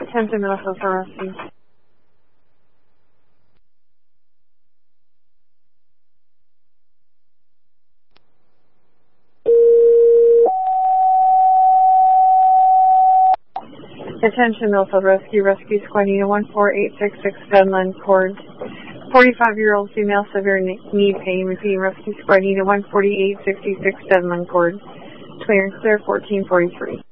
Attention Minnesota Rescue. Attention Minnesota Rescue. Rescue Squad Unit 14866 Dunland Court. 45-year-old female severe knee pain. Repeating Rescue Squad Unit 14866 Dunland Court. Clear and clear 1443.